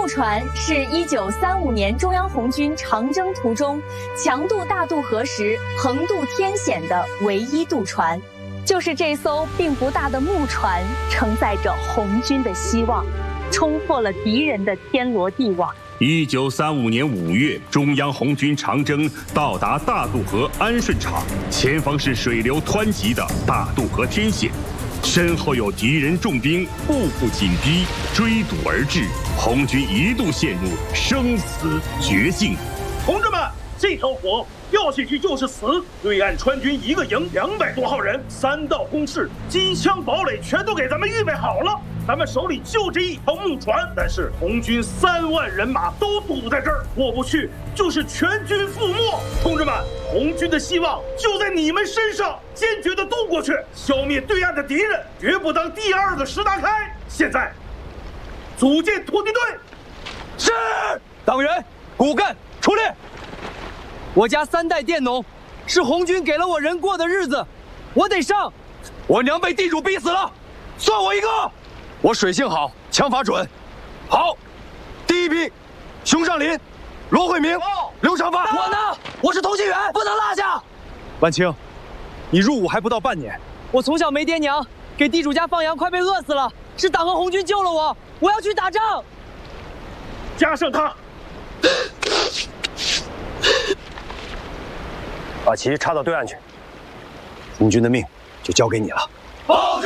木船是1935年中央红军长征途中强渡大渡河时横渡天险的唯一渡船。就是这艘并不大的木船，承载着红军的希望，冲破了敌人的天罗地网。 1935年5月，中央红军长征到达大渡河安顺场，前方是水流湍急的大渡河天险，身后有敌人重兵步步紧逼，追堵而至，红军一度陷入生死绝境。 同志们，这条河掉下去就是死！对岸川军一个营200多号人，3道工事，机枪堡垒全都给咱们预备好了。咱们手里就这一条木船，但是红军3万人马都堵在这儿，过不去就是全军覆没。同志们，红军的希望就在你们身上，坚决地渡过去，消灭对岸的敌人，绝不当第2个石达开。现在，组建突击队。 是，党员骨干出列。我家3代佃农，是红军给了我人过的日子，我得上。我娘被地主逼死了，算我一个。我水性好，枪法准。好，第一批，熊尚林、罗慧明、刘长发。我呢？我是通信员，不能落下。万青，你入伍还不到半年，我从小没爹娘，给地主家放羊，快被饿死了。是党和红军救了我，我要去打仗。 加上他。 把旗插到对岸去，红军的命就交给你了。